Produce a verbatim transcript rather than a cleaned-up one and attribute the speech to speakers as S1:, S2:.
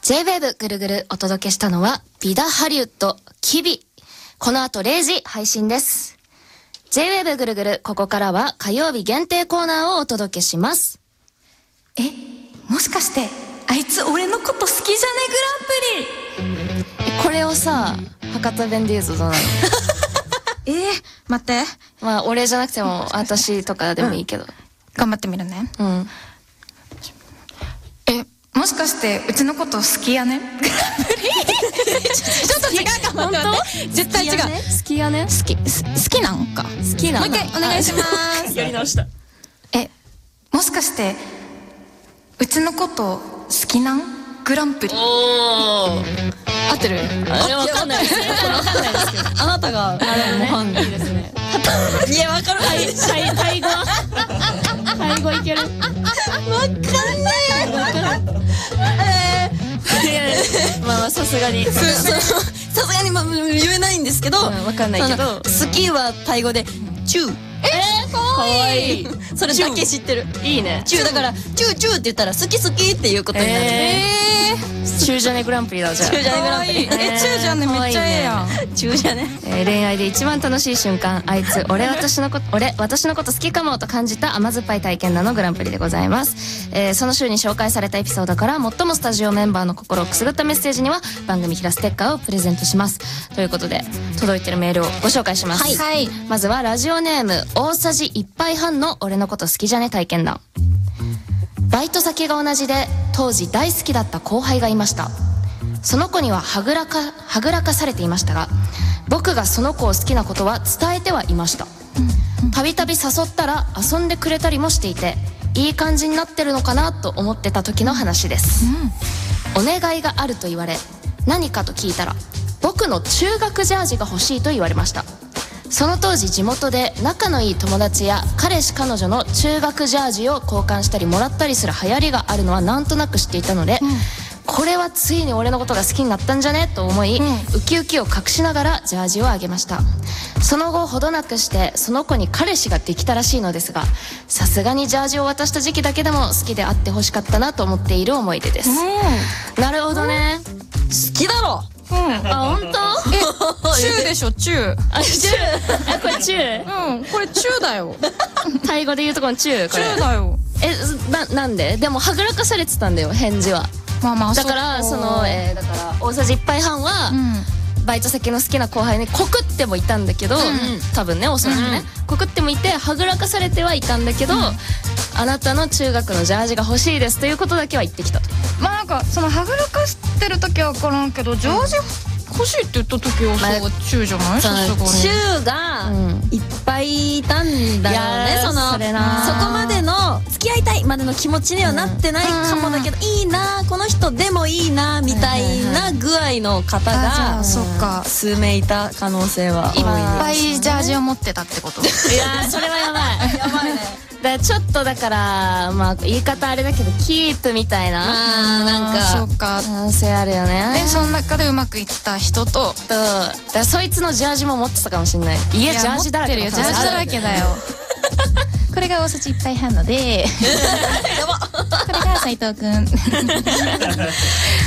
S1: ジェイウェーブ ぐるぐるお届けしたのはビダハリウッドキビ。この後れいじ配信です。 ジェイウェーブ ぐるぐる、ここからは火曜日限定コーナーをお届けします。
S2: え、もしかしてあいつ俺のこと好きじゃねグランプリ。
S1: これをさ博多弁で言うとどうなの？
S2: えー、待って、
S1: まあ俺じゃなくても私とかでもいいけど、うん、
S2: 頑張ってみるね。
S1: うん。
S2: え、もしかしてうちのこと好きやねグランプリ。ちょっと違うかも。本当？絶対違う。
S1: 好きやね。
S2: 好き、好きなんか。
S1: 好きなの。
S2: もう一回お願いします。
S3: やり直した。
S2: え、もしかしてうちのこと好きなんグランプリ。
S3: おー、
S2: 合ってる？
S3: あれわかんないですね。わかんないですけど。あなたが、あれ模範いいですね。いや、わかる。タイ、タイ、タイ語。タイ語いける。わかんない。わかる。えー、いや、まあまあ、さすがに。さすがに、まあ、言えないんですけど。
S1: わかんないけど。
S3: 好きはタイ語で、チュー。
S2: えー、かわいい。
S3: それだけ知ってる。いいね。チューだから、チューチューって言ったら、好き好きっていうことになる。
S1: えー、チュージャネグランプリだ、じゃあ。
S3: チュージャネグランプリ。
S2: え、チュージャネめっちゃええやん。
S3: チュージャネ。
S1: えー、恋愛で一番楽しい瞬間、あいつ俺私のこと俺私のこと好きかもと感じた甘酸っぱい体験談のグランプリでございます。えー、その週に紹介されたエピソードから最もスタジオメンバーの心をくすぐったメッセージには番組キラステッカーをプレゼントします。ということで届いてるメールをご紹介します。
S2: はい、はい、
S1: まずはラジオネーム大さじいっぱい半の俺のこと好きじゃね体験談。バイト先が同じで当時大好きだった後輩がいました。その子にははぐらかはぐらかされていましたが、僕がその子を好きなことは伝えてはいました。たびたび誘ったら遊んでくれたりもしていて、いい感じになってるのかなと思ってた時の話です。お願いがあると言われ、何かと聞いたら僕の中学ジャージが欲しいと言われました。その当時地元で仲のいい友達や彼氏彼女の中学ジャージを交換したりもらったりする流行りがあるのはなんとなく知っていたので、うん、これはついに俺のことが好きになったんじゃねと思い、うん、ウキウキを隠しながらジャージをあげました。その後ほどなくしてその子に彼氏ができたらしいのですが、さすがにジャージを渡した時期だけでも好きであってほしかったなと思っている思い出です。うん、なるほどね。
S3: 好きだろ。
S1: うん、あ、本当？
S2: え、チューでしょ、チュー。
S1: あ、チュー。あ、これチュ
S2: ー。うん、これチューだよ。
S1: タイ語で言うとこのチュー。これ
S2: チューだよ。
S1: え、な、なんで？でもはぐらかされてたんだよ、返事は。
S2: まあまあ、
S1: だからその、えー、だから大さじいっぱい半は、うん、バイト先の好きな後輩に告ってもいたんだけど、うん、多分ね、おそらくね、うん、告ってもいてはぐらかされてはいたんだけど、うん、あなたの中学のジャージが欲しいですということだけは言ってきたと。
S2: まあなんかそのはぐらかしてる時は分からんけど、ジャージ欲しいって言った時はそうチューじゃない？
S3: チューがいっぱいいたんだよね。そのそこまでの付き合いたいまでの気持ちにはなってないかもだけど、いいなこの人でもいいなみたいな具合の方が数名いた可能性は多い。いっ
S2: ぱいジャージを持ってたってこと？い
S1: やそれはやばい。やばいね。だちょっとだからまあ言い方あれだけどキープみたいな、
S2: あーなんかそうか
S1: 男性あるよね。
S2: でその中でうまくいった人と、
S1: とだそいつのジャージも持ってたかもしれない。家ジャージだらけ。
S2: ジャージだらけだよ。これが大さじいっぱい半のでこれが斉藤くん